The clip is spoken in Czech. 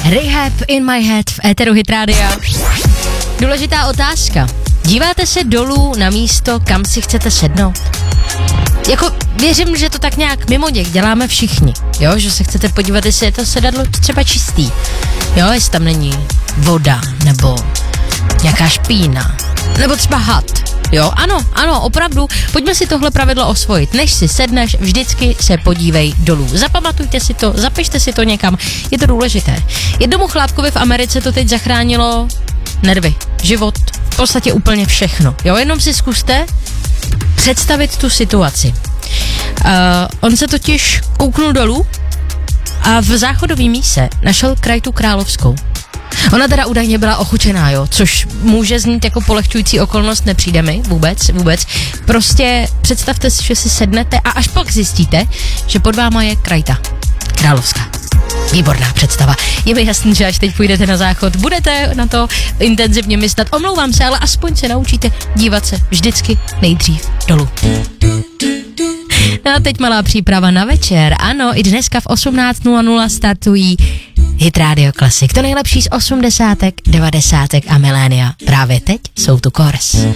Rehab in my head v éteru Hit Rádia. Důležitá otázka. Díváte se dolů na místo, kam si chcete sednout? Jako věřím, že to tak nějak mimo něk děláme všichni, jo, že se chcete podívat, jestli je to sedadlo třeba čistý, jo, jestli tam není voda, nebo nějaká špína, nebo třeba had, jo, ano, opravdu, pojďme si tohle pravidlo osvojit, než si sedneš, vždycky se podívej dolů, zapamatujte si to, zapište si to někam, je to důležité. Jednomu chlápkovi v Americe to teď zachránilo nervy, život, v podstatě úplně všechno, jo, jenom si zkuste představit tu situaci. On se totiž kouknul dolů a v záchodový míse našel krajtu královskou. Ona teda údajně byla ochučená, jo, což může znít jako polehčující okolnost, nepřijde mi vůbec. Prostě představte si, že si sednete a až pak zjistíte, že pod váma je krajta královská. Výborná představa. Je mi jasný, že až teď půjdete na záchod, budete na to intenzivně myslet. Omlouvám se, ale aspoň se naučíte dívat se vždycky nejdřív dolů. No a teď malá příprava na večer. Ano, i dneska v 18:00 startují Hit Radio Classic. To nejlepší z 80, 90 a milénia. Právě teď jsou tu Kors.